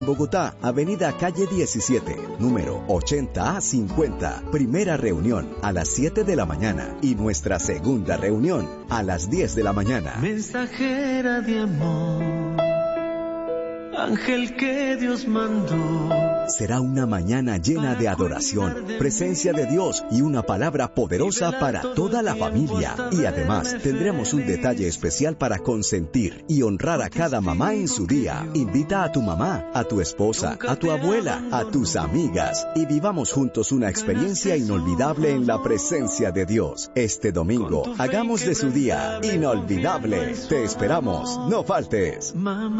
Bogotá, Avenida Calle 17, número 80A50. Primera reunión a las 7 de la mañana y nuestra segunda reunión a las 10 de la mañana. Mensajera de amor, ángel que Dios mandó. Será una mañana llena de adoración, presencia de Dios y una palabra poderosa para toda la familia. Y además tendremos un detalle especial para consentir y honrar a cada mamá en su día. Invita a tu mamá, a tu esposa, a tu abuela, a tus amigas y vivamos juntos una experiencia inolvidable en la presencia de Dios. Este domingo, hagamos de su día inolvidable. Te esperamos, no faltes.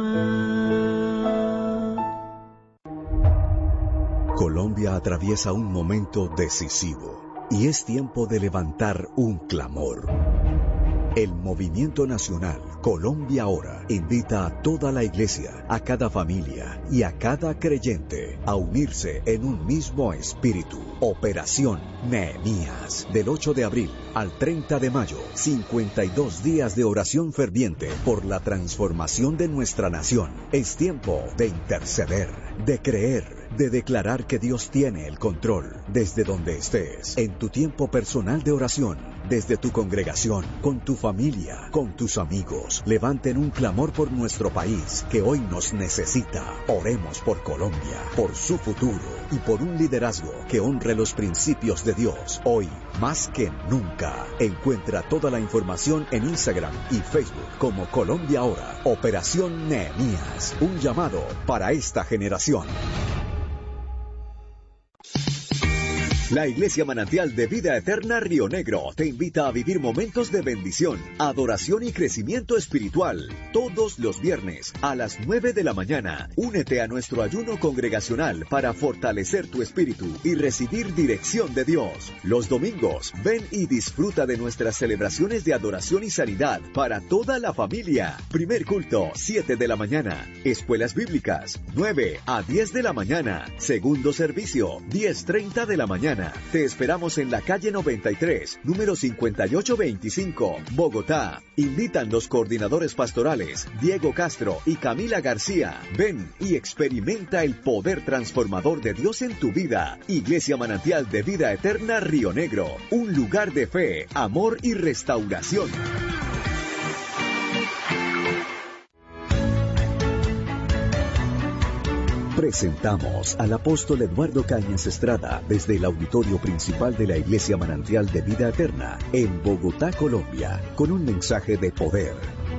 Colombia atraviesa un momento decisivo y es tiempo de levantar un clamor. El Movimiento Nacional Colombia Ahora invita a toda la iglesia, a cada familia y a cada creyente a unirse en un mismo espíritu. Operación Nehemías, del 8 de abril al 30 de mayo, 52 días de oración ferviente por la transformación de nuestra nación. Es tiempo de interceder, de creer, de declarar que Dios tiene el control. Desde donde estés, en tu tiempo personal de oración, desde tu congregación, con tu familia, con tus amigos, levanten un clamor por nuestro país que hoy nos necesita. Oremos por Colombia, por su futuro y por un liderazgo que honre los principios de Dios. Hoy, más que nunca, encuentra toda la información en Instagram y Facebook como Colombia Ahora. Operación Nehemías, un llamado para esta generación. La Iglesia Manantial de Vida Eterna Río Negro te invita a vivir momentos de bendición, adoración y crecimiento espiritual. Todos los viernes a las 9 de la mañana, únete a nuestro ayuno congregacional para fortalecer tu espíritu y recibir dirección de Dios. Los domingos, ven y disfruta de nuestras celebraciones de adoración y sanidad para toda la familia. Primer culto, 7 de la mañana. Escuelas bíblicas, 9 a 10 de la mañana. Segundo servicio, 10:30 de la mañana. Te esperamos en la calle 93, número 5825, Bogotá. Invitan los coordinadores pastorales Diego Castro y Camila García. Ven y experimenta el poder transformador de Dios en tu vida. Iglesia Manantial de Vida Eterna Río Negro, un lugar de fe, amor y restauración. Presentamos al apóstol Eduardo Cañas Estrada desde el auditorio principal de la Iglesia Manantial de Vida Eterna en Bogotá, Colombia, con un mensaje de poder.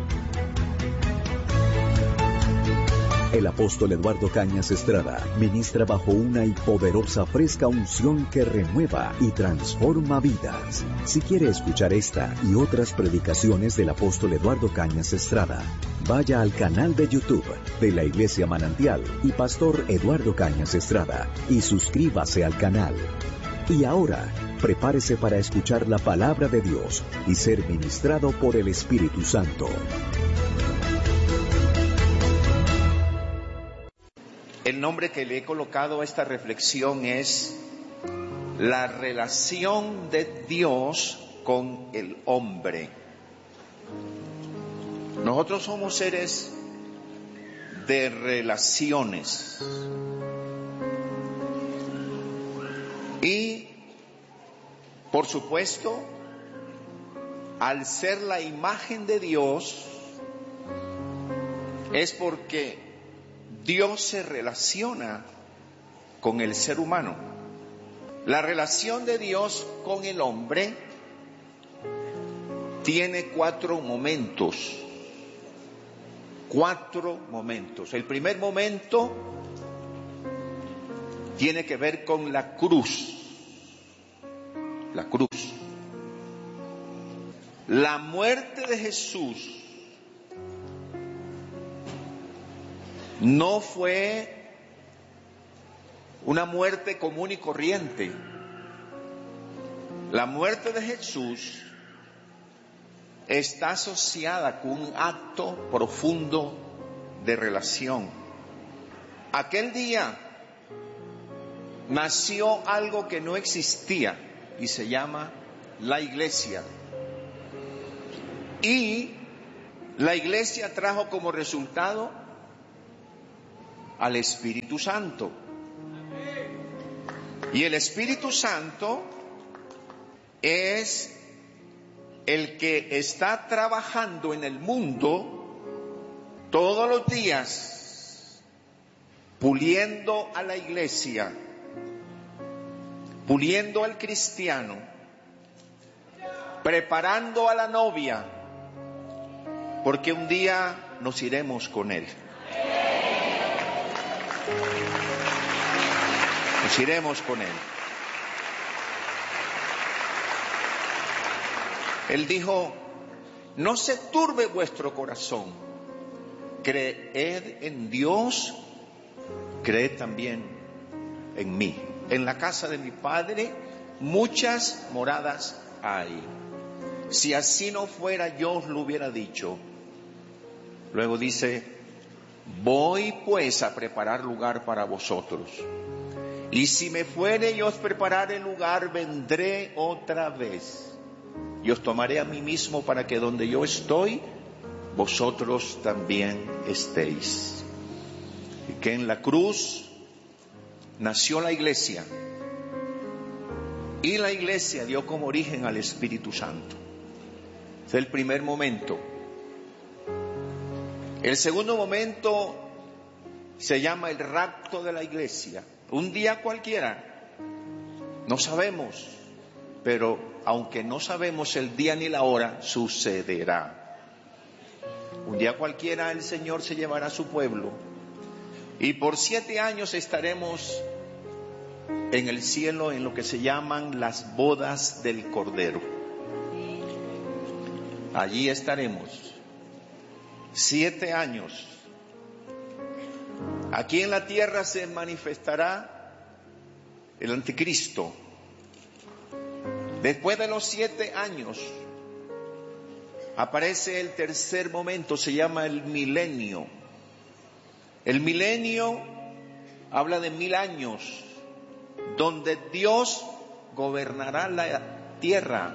El apóstol Eduardo Cañas Estrada ministra bajo una y poderosa fresca unción que renueva y transforma vidas. Si quiere escuchar esta y otras predicaciones del apóstol Eduardo Cañas Estrada, vaya al canal de YouTube de la Iglesia Manantial y Pastor Eduardo Cañas Estrada y suscríbase al canal. Y ahora, prepárese para escuchar la palabra de Dios y ser ministrado por el Espíritu Santo. El nombre que le he colocado a esta reflexión es la relación de Dios con el hombre. Nosotros somos seres de relaciones. Y, por supuesto, al ser la imagen de Dios, es porque Dios se relaciona con el ser humano. La relación de Dios con el hombre tiene 4 momentos. 4 momentos. El primer momento tiene que ver con la cruz. La cruz. La muerte de Jesús no fue una muerte común y corriente. La muerte de Jesús está asociada con un acto profundo de relación. Aquel día nació algo que no existía y se llama la iglesia. Y la iglesia trajo como resultado al Espíritu Santo. Y el Espíritu Santo es el que está trabajando en el mundo todos los días, puliendo a la iglesia, puliendo al cristiano, preparando a la novia, porque un día nos iremos con Él. Nos iremos con Él. Él dijo: no se turbe vuestro corazón, creed en Dios, creed también en mí. En la casa de mi Padre muchas moradas hay. Si así no fuera, yo os lo hubiera dicho. Luego dice: voy pues a preparar lugar para vosotros. Y si me fuere y os preparare lugar, vendré otra vez. Y os tomaré a mí mismo, para que donde yo estoy, vosotros también estéis. Y que en la cruz nació la iglesia. Y la iglesia dio como origen al Espíritu Santo. Es el primer momento. El segundo momento se llama el rapto de la iglesia. Un día cualquiera, no sabemos, pero aunque no sabemos el día ni la hora, sucederá. Un día cualquiera el Señor se llevará a su pueblo y por 7 años estaremos en el cielo en lo que se llaman las bodas del Cordero. Allí estaremos 7 años. Aquí en la tierra se manifestará el anticristo. Después de los 7 años aparece el tercer momento, se llama el milenio. El milenio habla de 1000 años, donde Dios gobernará la tierra.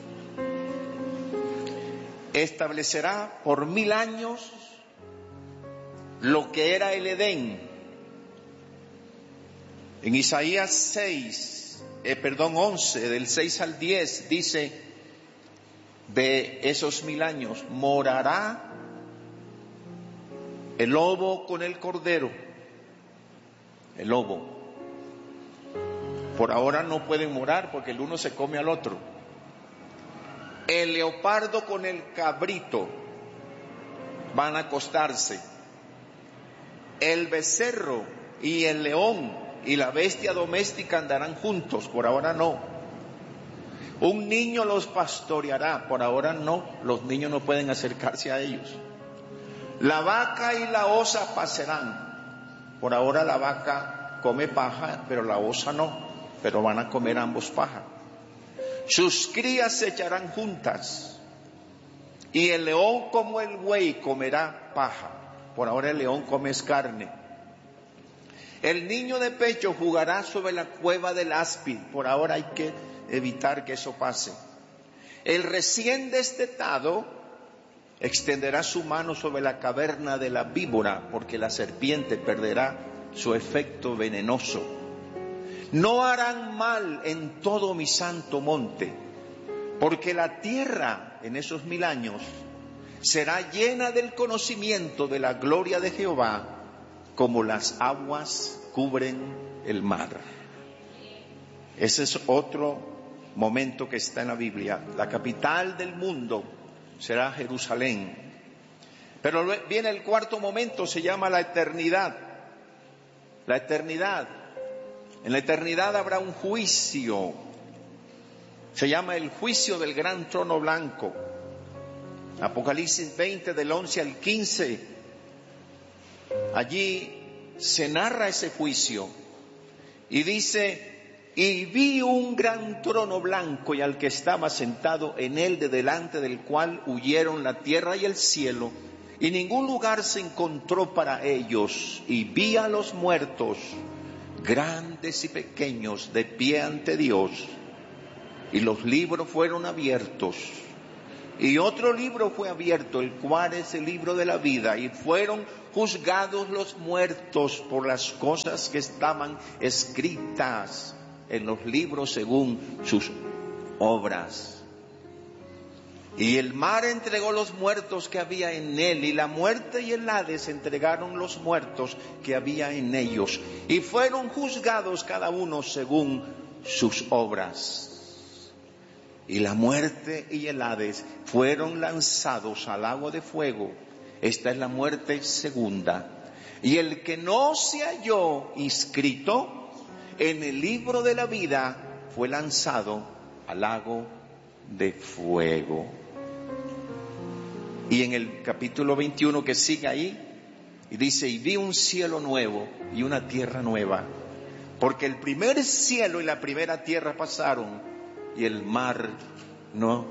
Establecerá por 1000 años lo que era el Edén. En Isaías 11, del 6 al 10, dice: de esos 1000 años morará el lobo con el cordero. El lobo. Por ahora no pueden morar porque el uno se come al otro. El leopardo con el cabrito van a acostarse. El becerro y el león y la bestia doméstica andarán juntos, por ahora no. Un niño los pastoreará, por ahora no, los niños no pueden acercarse a ellos. La vaca y la osa pasarán, por ahora la vaca come paja, pero la osa no, pero van a comer ambos paja. Sus crías se echarán juntas, y el león como el buey comerá paja. Por ahora el león come carne. El niño de pecho jugará sobre la cueva del áspid. Por ahora hay que evitar que eso pase. El recién destetado extenderá su mano sobre la caverna de la víbora, porque la serpiente perderá su efecto venenoso. No harán mal en todo mi santo monte, porque la tierra en esos 1000 años será llena del conocimiento de la gloria de Jehová, como las aguas cubren el mar. Ese es otro momento que está en la Biblia. La capital del mundo será Jerusalén. Pero viene el cuarto momento, se llama la eternidad. La eternidad. En la eternidad habrá un juicio. Se llama el juicio del gran trono blanco. Apocalipsis 20 del 11 al 15. Allí se narra ese juicio y dice: y vi un gran trono blanco y al que estaba sentado en él, de delante del cual huyeron la tierra y el cielo, y ningún lugar se encontró para ellos. Y vi a los muertos, grandes y pequeños, de pie ante Dios, y los libros fueron abiertos. Y otro libro fue abierto, el cual es el libro de la vida, y fueron juzgados los muertos por las cosas que estaban escritas en los libros según sus obras. Y el mar entregó los muertos que había en él, y la muerte y el Hades entregaron los muertos que había en ellos, y fueron juzgados cada uno según sus obras. Y la muerte y el Hades fueron lanzados al lago de fuego. Esta es la muerte segunda. Y el que no se halló inscrito en el libro de la vida fue lanzado al lago de fuego. Y en el capítulo 21 que sigue ahí, y dice: y vi un cielo nuevo y una tierra nueva, porque el primer cielo y la primera tierra pasaron, y el mar no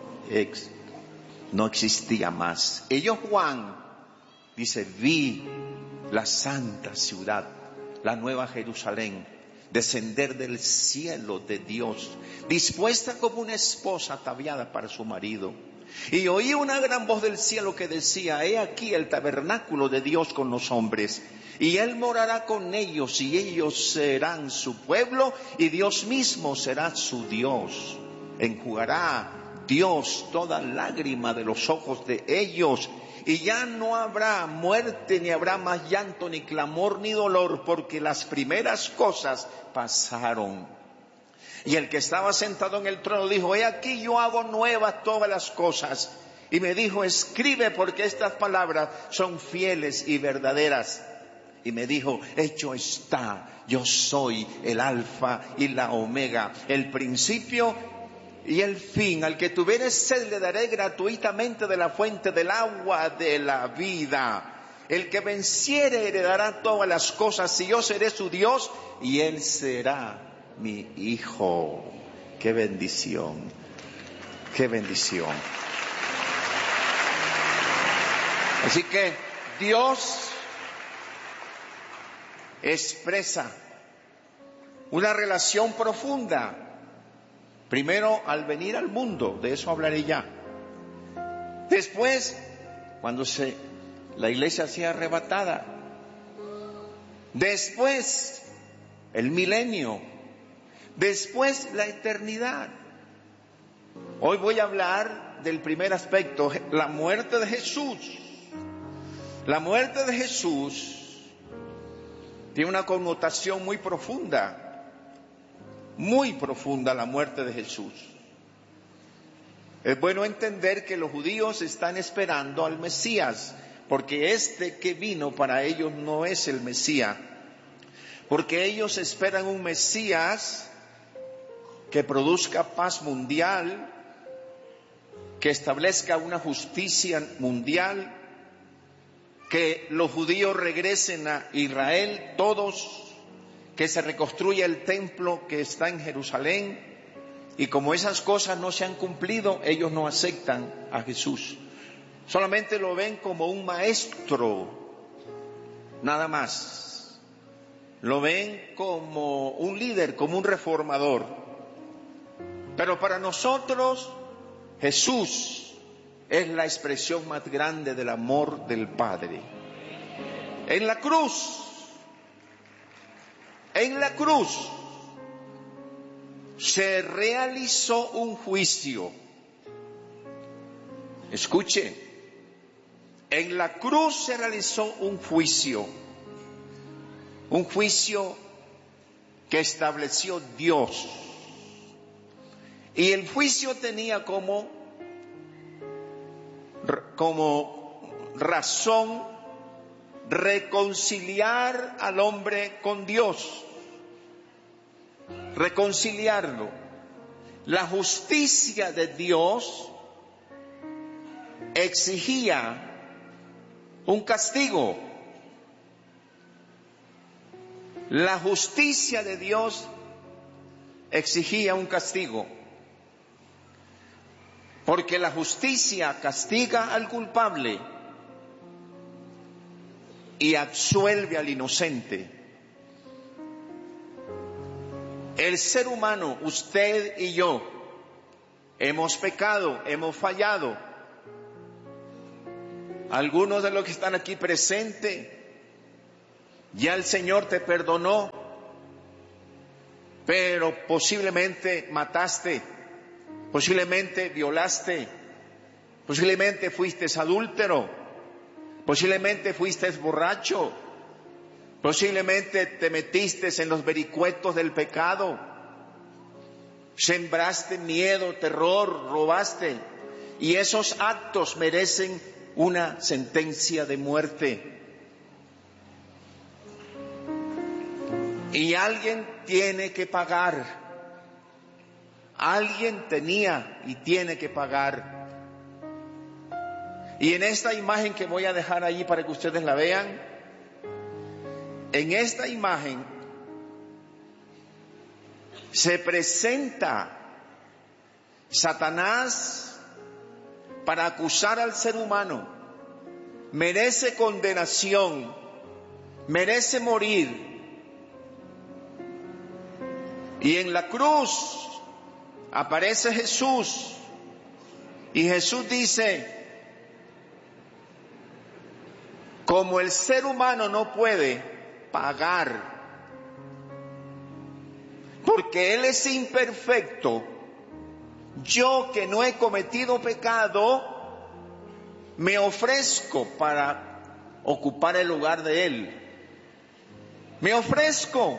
existía más. Y yo, Juan, dice, vi la santa ciudad, la nueva Jerusalén, descender del cielo de Dios, dispuesta como una esposa ataviada para su marido. Y oí una gran voz del cielo que decía: he aquí el tabernáculo de Dios con los hombres, y Él morará con ellos, y ellos serán su pueblo, y Dios mismo será su Dios. Enjugará Dios toda lágrima de los ojos de ellos, y ya no habrá muerte, ni habrá más llanto, ni clamor, ni dolor, porque las primeras cosas pasaron. Y el que estaba sentado en el trono dijo: he aquí yo hago nuevas todas las cosas. Y me dijo: escribe, porque estas palabras son fieles y verdaderas. Y me dijo: hecho está, yo soy el alfa y la omega, el principio y el fin. Al que tuviere sed le daré gratuitamente de la fuente del agua de la vida. El que venciere heredará todas las cosas, y yo seré su Dios, y él será mi hijo. ¡Qué bendición! ¡Qué bendición! Así que Dios expresa una relación profunda. Primero, al venir al mundo, de eso hablaré ya. Después, cuando la iglesia sea arrebatada. Después, el milenio. Después, la eternidad. Hoy voy a hablar del primer aspecto, la muerte de Jesús. La muerte de Jesús tiene una connotación muy profunda. Muy profunda la muerte de Jesús. Es bueno entender que los judíos están esperando al Mesías, porque este que vino para ellos no es el Mesías, porque ellos esperan un Mesías que produzca paz mundial, que establezca una justicia mundial, que los judíos regresen a Israel todos, que se reconstruya el templo que está en Jerusalén. Y como esas cosas no se han cumplido, ellos no aceptan a Jesús. Solamente lo ven como un maestro, nada más. Lo ven como un líder, como un reformador. Pero para nosotros, Jesús es la expresión más grande del amor del Padre. En la cruz se realizó un juicio. Escuche, en la cruz se realizó un juicio que estableció Dios. Y el juicio tenía como razón reconciliar al hombre con Dios, reconciliarlo. La justicia de Dios exigía un castigo. La justicia de Dios exigía un castigo, porque la justicia castiga al culpable y absuelve al inocente. El ser humano, usted y yo, hemos pecado, hemos fallado, Algunos de los que están aquí presentes, ya el Señor te perdonó, pero posiblemente mataste, posiblemente violaste, posiblemente fuiste adúltero, posiblemente fuiste borracho, posiblemente te metiste en los vericuetos del pecado, sembraste miedo, terror, robaste, y esos actos merecen una sentencia de muerte. Y alguien tiene que pagar. Alguien tenía y tiene que pagar. Y en esta imagen que voy a dejar ahí para que ustedes la vean, en esta imagen se presenta Satanás para acusar al ser humano. Merece condenación, merece morir. Y en la cruz aparece Jesús, y Jesús dice, como el ser humano no puede pagar, porque Él es imperfecto, yo que no he cometido pecado, me ofrezco para ocupar el lugar de Él. Me ofrezco.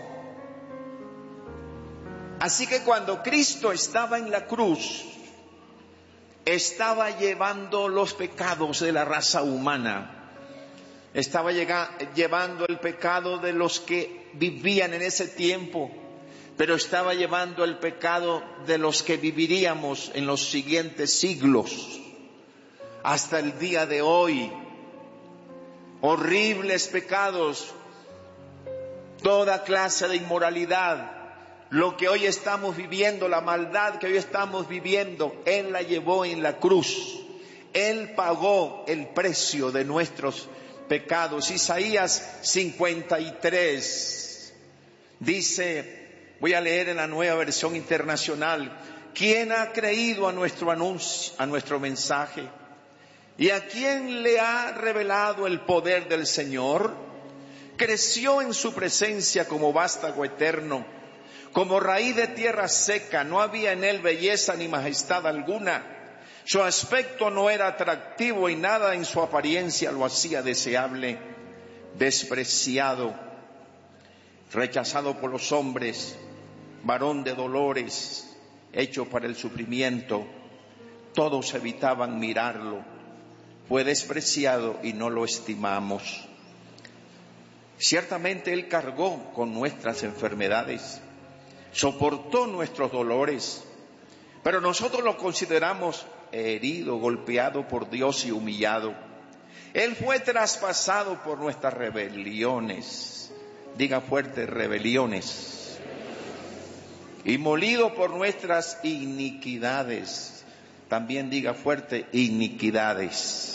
Así que cuando Cristo estaba en la cruz, estaba llevando los pecados de la raza humana. Estaba llevando el pecado de los que vivían en ese tiempo, pero estaba llevando el pecado de los que viviríamos en los siguientes siglos, hasta el día de hoy. Horribles pecados, toda clase de inmoralidad. Lo que hoy estamos viviendo, la maldad que hoy estamos viviendo, Él la llevó en la cruz. Él pagó el precio de nuestros pecados. Isaías 53 dice, voy a leer en la Nueva Versión Internacional: ¿quién ha creído a nuestro anuncio, a nuestro mensaje? ¿Y a quién le ha revelado el poder del Señor? Creció en su presencia como vástago eterno, como raíz de tierra seca, no había en él belleza ni majestad alguna. Su aspecto no era atractivo y nada en su apariencia lo hacía deseable. Despreciado, rechazado por los hombres, varón de dolores, hecho para el sufrimiento. Todos evitaban mirarlo. Fue despreciado y no lo estimamos. Ciertamente Él cargó con nuestras enfermedades, soportó nuestros dolores, pero nosotros lo consideramos herido, golpeado por Dios y humillado. Él fue traspasado por nuestras rebeliones, diga fuerte, rebeliones, y molido por nuestras iniquidades, también diga fuerte, iniquidades.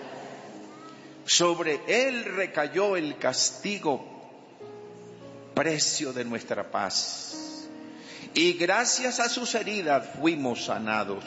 Sobre Él recayó el castigo, precio de nuestra paz, y gracias a sus heridas fuimos sanados.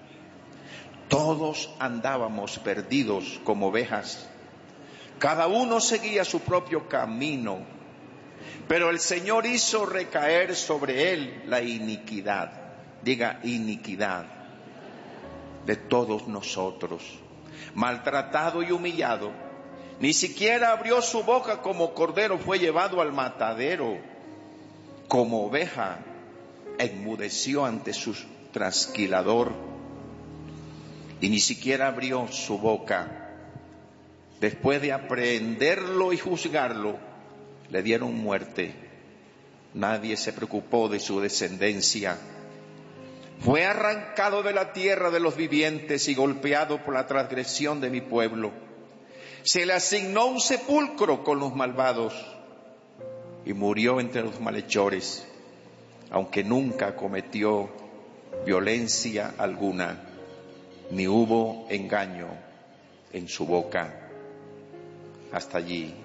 Todos andábamos perdidos como ovejas, cada uno seguía su propio camino, pero el Señor hizo recaer sobre Él la iniquidad, diga iniquidad, de todos nosotros. Maltratado y humillado, ni siquiera abrió su boca, como cordero fue llevado al matadero, como oveja enmudeció ante su trasquilador, y ni siquiera abrió su boca. Después de aprehenderlo y juzgarlo, le dieron muerte. Nadie se preocupó de su descendencia. Fue arrancado de la tierra de los vivientes y golpeado por la transgresión de mi pueblo. Se le asignó un sepulcro con los malvados y murió entre los malhechores, aunque nunca cometió violencia alguna, ni hubo engaño en su boca. Hasta allí.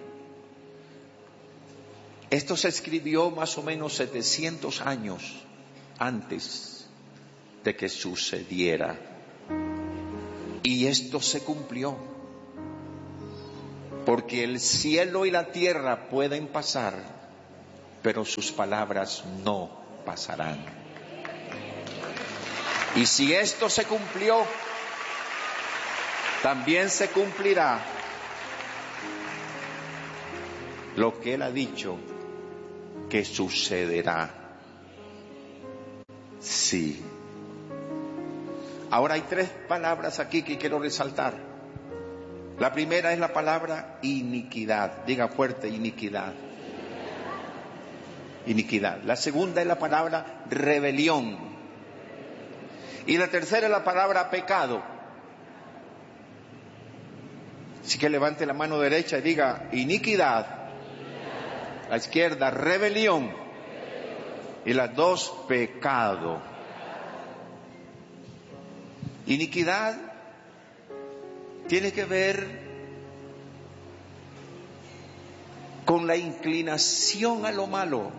Esto se escribió más o menos 700 años antes de que sucediera. Y esto se cumplió. Porque el cielo y la tierra pueden pasar, pero sus palabras no pasarán. Y si esto se cumplió, también se cumplirá lo que Él ha dicho que sucederá. Sí. Ahora hay 3 palabras aquí que quiero resaltar. La primera es la palabra iniquidad. Diga fuerte, iniquidad. Iniquidad. La segunda es la palabra rebelión. Y la tercera es la palabra pecado. Así que levante la mano derecha y diga iniquidad. La izquierda, rebelión. Y las 2, pecado. Iniquidad tiene que ver con la inclinación a lo malo,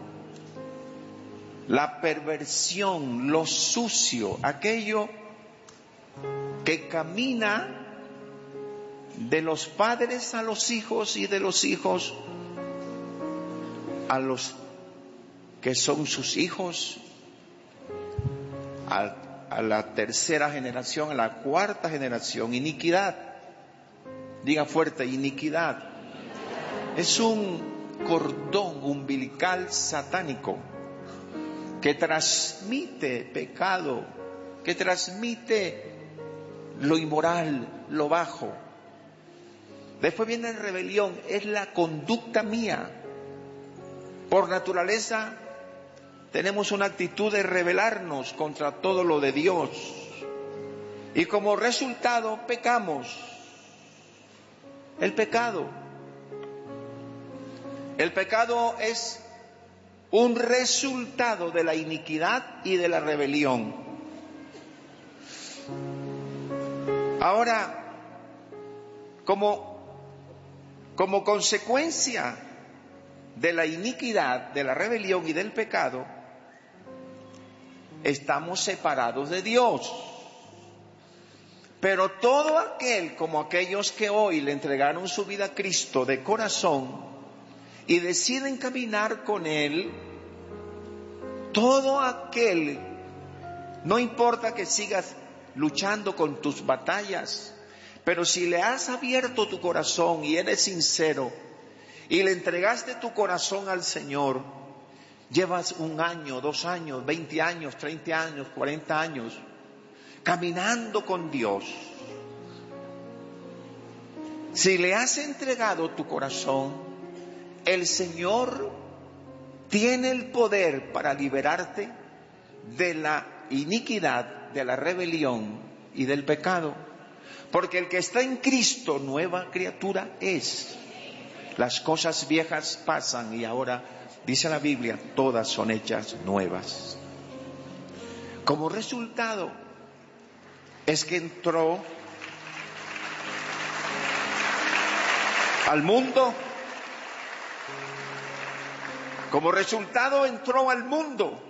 la perversión, lo sucio, aquello que camina de los padres a los hijos y de los hijos a los que son sus hijos, a la tercera generación, a la cuarta generación. Iniquidad. Diga fuerte, iniquidad. Es un cordón umbilical satánico que transmite pecado, que transmite lo inmoral, lo bajo. Después viene la rebelión, es la conducta mía. Por naturaleza tenemos una actitud de rebelarnos contra todo lo de Dios. Y como resultado pecamos. El pecado es un resultado de la iniquidad y de la rebelión. Ahora, como consecuencia de la iniquidad, de la rebelión y del pecado, estamos separados de Dios. Pero todo aquel, como aquellos que hoy le entregaron su vida a Cristo de corazón y deciden caminar con Él, todo aquel, no importa que sigas luchando con tus batallas, pero si le has abierto tu corazón y eres sincero y le entregaste tu corazón al Señor, llevas 1 año, 2 años, 20 años, 30 años, 40 años, caminando con Dios. Si le has entregado tu corazón, el Señor tiene el poder para liberarte de la iniquidad, de la rebelión y del pecado. Porque el que está en Cristo, nueva criatura es. Las cosas viejas pasan y ahora, dice la Biblia, todas son hechas nuevas. Como resultado, es que entró al mundo. Como resultado entró al mundo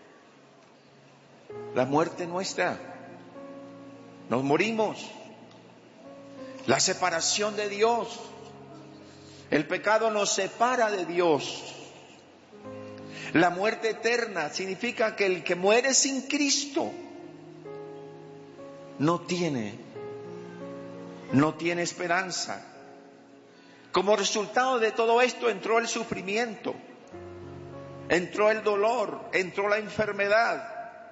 la muerte nuestra. Nos morimos. La separación de Dios. El pecado nos separa de Dios. La muerte eterna significa que el que muere sin Cristo no tiene esperanza. Como resultado de todo esto entró el sufrimiento, entró el dolor, entró la enfermedad.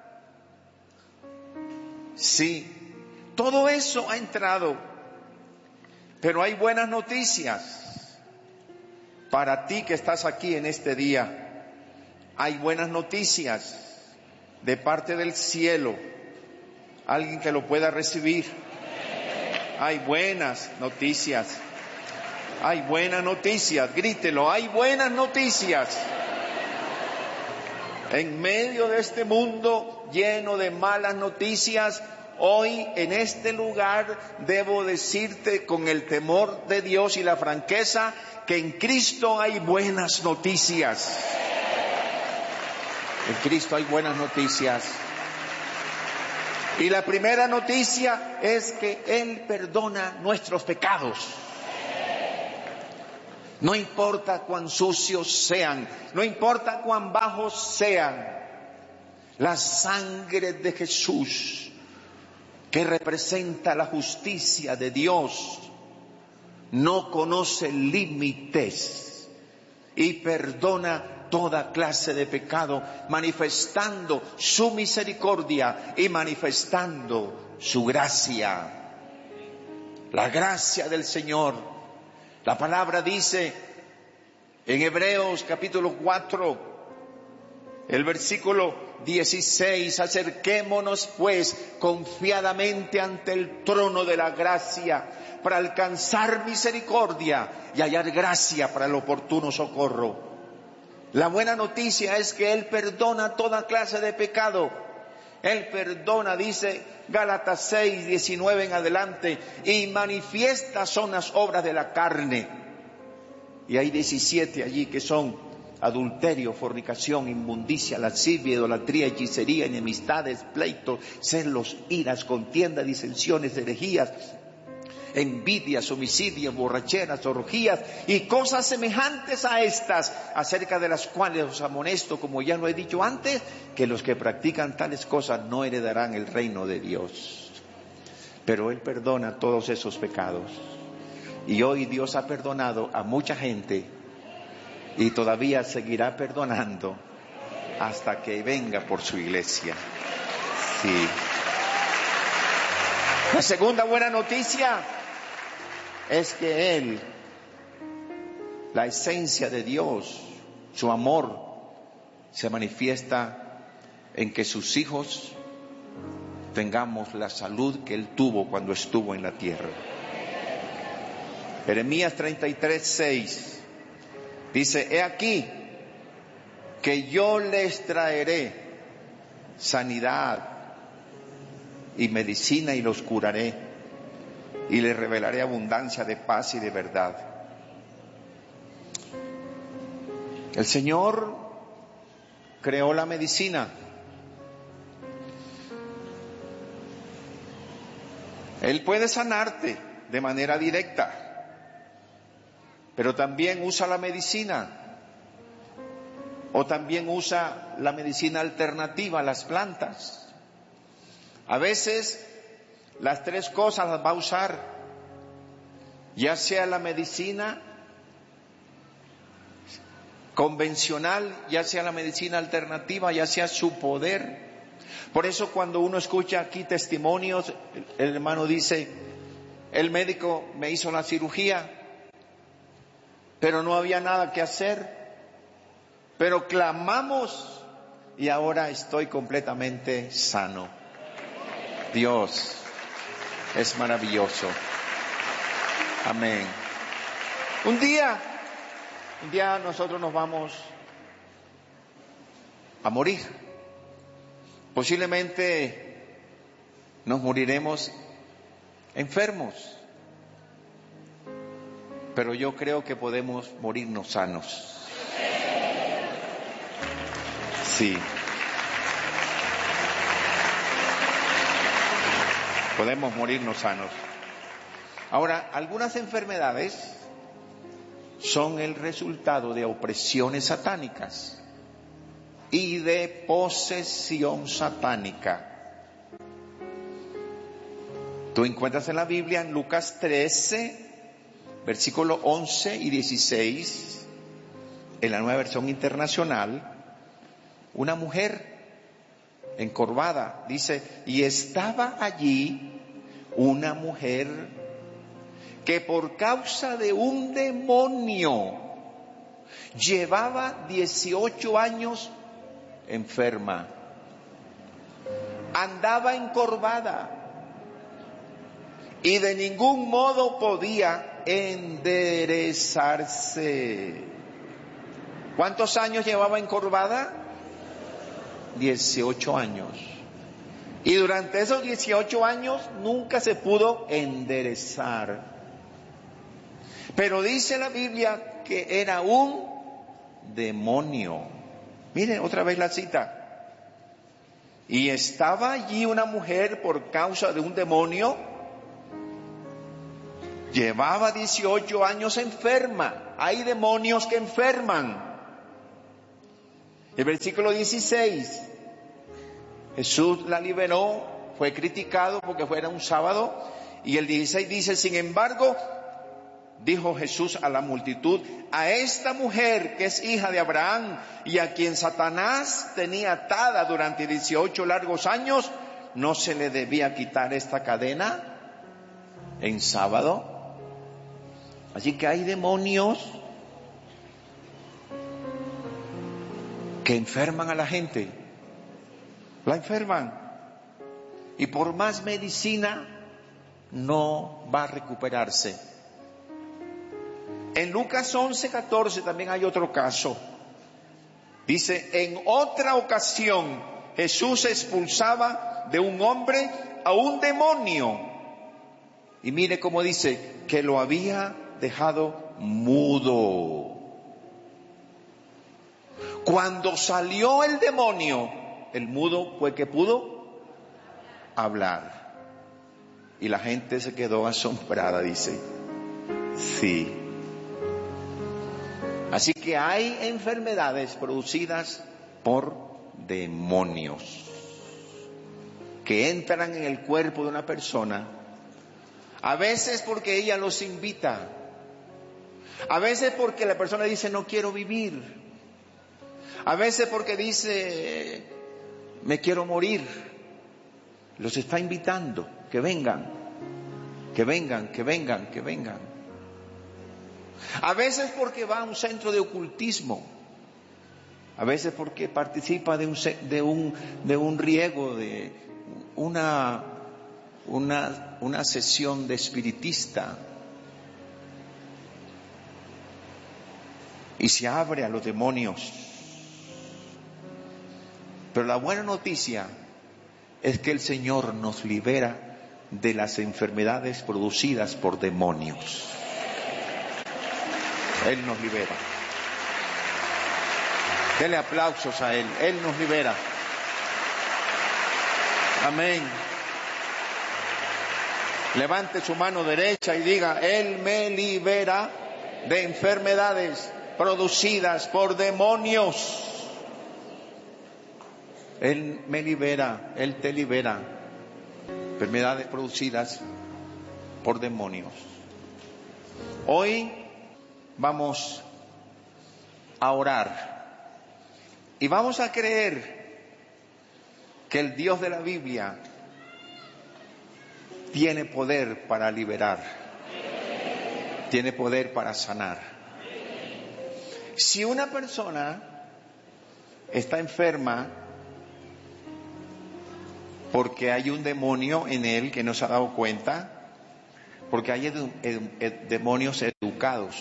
Sí, todo eso ha entrado, pero hay buenas noticias para ti que estás aquí en este día. Hay buenas noticias de parte del cielo. Alguien que lo pueda recibir. Hay buenas noticias. Hay buenas noticias. Grítelo, hay buenas noticias. En medio de este mundo lleno de malas noticias, hoy en este lugar debo decirte con el temor de Dios y la franqueza que en Cristo hay buenas noticias. En Cristo hay buenas noticias. Y la primera noticia es que Él perdona nuestros pecados. No importa cuán sucios sean, no importa cuán bajos sean, la sangre de Jesús, que representa la justicia de Dios, no conoce límites y perdona toda clase de pecado, manifestando su misericordia y manifestando su gracia. La gracia del Señor. La palabra dice en Hebreos capítulo 4, el versículo 16, acerquémonos pues confiadamente ante el trono de la gracia para alcanzar misericordia y hallar gracia para el oportuno socorro. La buena noticia es que Él perdona toda clase de pecado. Él perdona, dice Gálatas 6, 19 en adelante, y manifiestas son las obras de la carne. Y hay 17 allí que son adulterio, fornicación, inmundicia, lascivia, idolatría, hechicería, enemistades, pleitos, celos, iras, contienda, disensiones, herejías, envidias, homicidios, borracheras, orgías y cosas semejantes a estas, acerca de las cuales os amonesto, como ya lo he dicho antes, que los que practican tales cosas no heredarán el reino de Dios. Pero Él perdona todos esos pecados. Y hoy Dios ha perdonado a mucha gente y todavía seguirá perdonando hasta que venga por su iglesia. Sí. La segunda buena noticia es que Él, la esencia de Dios, su amor, se manifiesta en que sus hijos tengamos la salud que Él tuvo cuando estuvo en la tierra. Jeremías 33, 6 dice: he aquí que yo les traeré sanidad y medicina y los curaré y les revelaré abundancia de paz y de verdad. El Señor creó la medicina. Él puede sanarte de manera directa, pero también usa la medicina, o también usa la medicina alternativa, las plantas. A veces las tres cosas las va a usar, ya sea la medicina convencional, ya sea la medicina alternativa, ya sea su poder. Por eso cuando uno escucha aquí testimonios, el hermano dice: el médico me hizo la cirugía, pero no había nada que hacer, pero clamamos y ahora estoy completamente sano. Dios es maravilloso. Amén. Un día nosotros nos vamos a morir. Posiblemente nos moriremos enfermos, pero yo creo que podemos morirnos sanos. Sí. Podemos morirnos sanos. Ahora, algunas enfermedades son el resultado de opresiones satánicas y de posesión satánica. Tú encuentras en la Biblia, en Lucas 13, versículo 11 y 16, en la Nueva Versión Internacional, una mujer encorvada, dice: y estaba allí una mujer que por causa de un demonio llevaba 18 años enferma, andaba encorvada y de ningún modo podía enderezarse. ¿Cuántos años llevaba encorvada? 18 años. Y durante esos 18 años nunca se pudo enderezar. Pero dice la Biblia que era un demonio. Miren otra vez la cita. Y estaba allí una mujer por causa de un demonio Llevaba 18 años enferma. Hay demonios que enferman. El versículo 16. Jesús la liberó, fue criticado porque fuera un sábado. Y el 16 dice, sin embargo, dijo Jesús a la multitud, a esta mujer que es hija de Abraham y a quien Satanás tenía atada durante 18 largos años, ¿no se le debía quitar esta cadena en sábado? Así que hay demonios que enferman a la gente, la enferman, y por más medicina no va a recuperarse. En Lucas 11:14 también hay otro caso. Dice, en otra ocasión Jesús expulsaba de un hombre a un demonio. Y mire cómo dice, que lo había dejado mudo. Cuando salió el demonio, el mudo fue que pudo hablar. Y la gente se quedó asombrada, dice. Sí. Así que hay enfermedades producidas por demonios que entran en el cuerpo de una persona, a veces porque ella los invita, a veces porque la persona dice no quiero vivir, a veces porque dice me quiero morir. Los está invitando, que vengan, que vengan, que vengan, que vengan. A veces porque va a un centro de ocultismo, a veces porque participa de un riego, de una sesión de espiritista, y se abre a los demonios. Pero la buena noticia es que el Señor nos libera de las enfermedades producidas por demonios. Él nos libera. Denle aplausos a Él. Él nos libera. Amén. Levante su mano derecha y diga, Él me libera de enfermedades producidas por demonios. Él me libera, Él te libera. Enfermedades producidas por demonios. Hoy vamos a orar y vamos a creer que el Dios de la Biblia tiene poder para liberar, tiene poder para sanar. Si una persona está enferma porque hay un demonio en él que no se ha dado cuenta, porque hay demonios educados.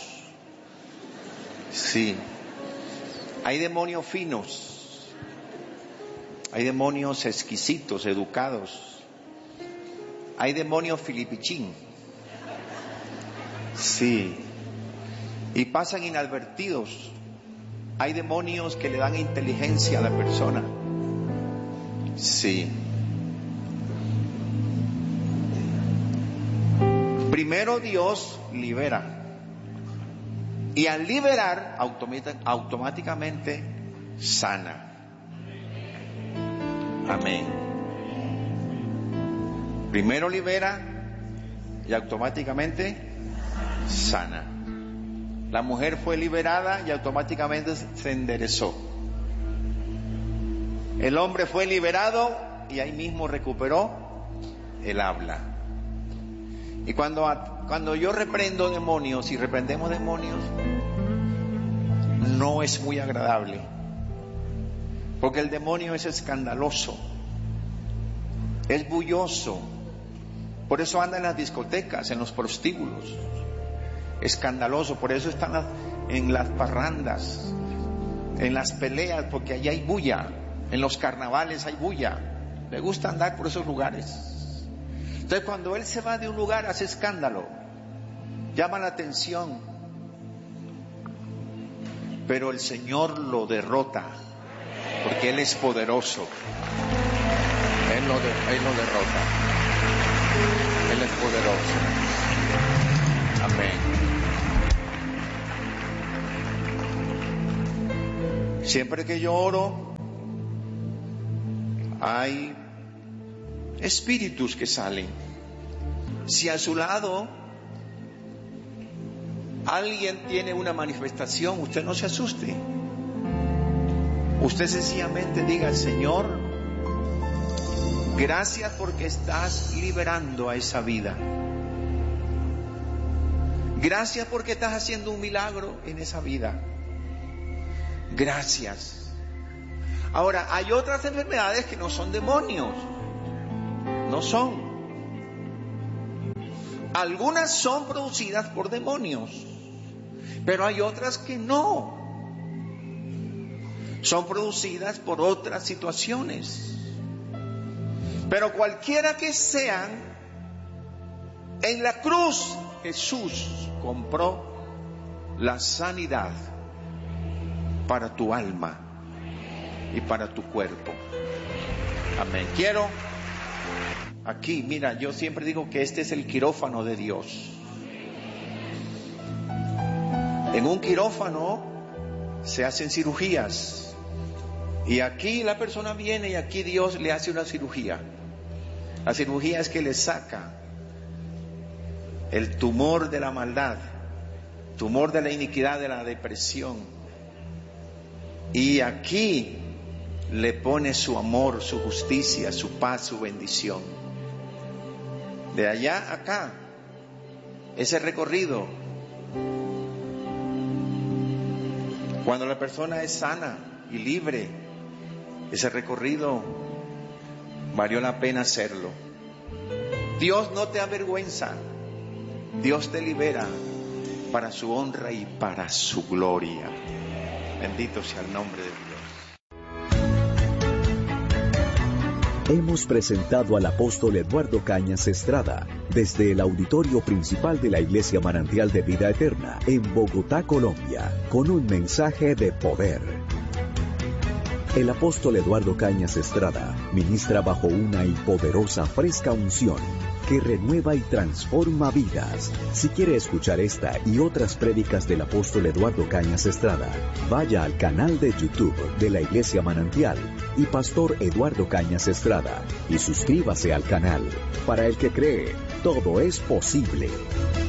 Sí, hay demonios finos, hay demonios exquisitos, educados, hay demonios filipichín. Sí, y pasan inadvertidos. Hay demonios que le dan inteligencia a la persona. Sí. Primero Dios libera. Y al liberar, automáticamente sana. Amén. Primero libera y automáticamente sana. La mujer fue liberada y automáticamente se enderezó. El hombre fue liberado y ahí mismo recuperó el habla. Y cuando yo reprendo demonios y reprendemos demonios, no es muy agradable, porque el demonio es escandaloso, es bulloso. Por eso anda en las discotecas, en los prostíbulos, escandaloso. Por eso están en las parrandas, en las peleas, porque allí hay bulla. En los carnavales hay bulla. Le gusta andar por esos lugares. Entonces cuando él se va de un lugar hace escándalo, llama la atención, pero el Señor lo derrota, porque Él es poderoso. Él lo derrota. Él es poderoso. Amén. Siempre que yo oro, hay espíritus que salen. Si a su lado alguien tiene una manifestación, usted no se asuste. Usted sencillamente diga: Señor, gracias porque estás liberando a esa vida. Gracias porque estás haciendo un milagro en esa vida. Gracias. Ahora, hay otras enfermedades que no son demonios. No son. Algunas son producidas por demonios, pero hay otras que no. Son producidas por otras situaciones. Pero cualquiera que sean, en la cruz Jesús compró la sanidad para tu alma y para tu cuerpo. Amén. Quiero aquí, mira, yo siempre digo que este es el quirófano de Dios. En un quirófano se hacen cirugías. Y aquí la persona viene y aquí Dios le hace una cirugía. La cirugía es que le saca el tumor de la maldad, tumor de la iniquidad, de la depresión. Y aquí le pone su amor, su justicia, su paz, su bendición. De allá a acá, ese recorrido, cuando la persona es sana y libre, ese recorrido valió la pena hacerlo. Dios no te avergüenza, Dios te libera para su honra y para su gloria. Bendito sea el nombre de Dios. Hemos presentado al apóstol Eduardo Cañas Estrada desde el auditorio principal de la Iglesia Manantial de Vida Eterna en Bogotá, Colombia, con un mensaje de poder. El apóstol Eduardo Cañas Estrada ministra bajo una y poderosa fresca unción que renueva y transforma vidas. Si quiere escuchar esta y otras prédicas del apóstol Eduardo Cañas Estrada, vaya al canal de YouTube de la Iglesia Manantial y Pastor Eduardo Cañas Estrada y suscríbase al canal. Para el que cree, todo es posible.